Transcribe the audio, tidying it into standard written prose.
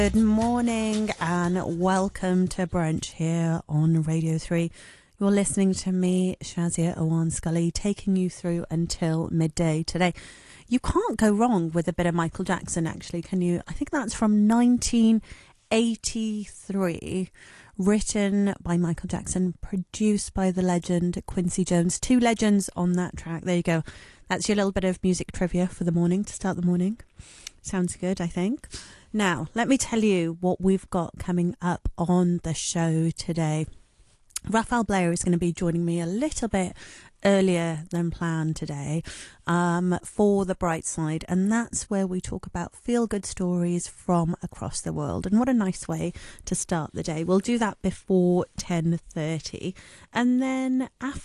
Good morning and welcome to Brunch here on Radio 3. You're listening to me, Shazia Awan Scully, taking you through until midday today. You can't go wrong with a bit of Michael Jackson, actually, can you? I think that's from 1983, written by Michael Jackson, produced by the legend Quincy Jones. Two legends on that track. There you go. That's your little bit of music trivia for the morning, to start the morning. Sounds good, I think. Now, let me tell you what we've got coming up on the show today. Raphael Blair is going to be joining me a little bit earlier than planned today for The Bright Side, and that's where we talk about feel-good stories from across the world, and what a nice way to start the day. We'll do that before 10:30, and then after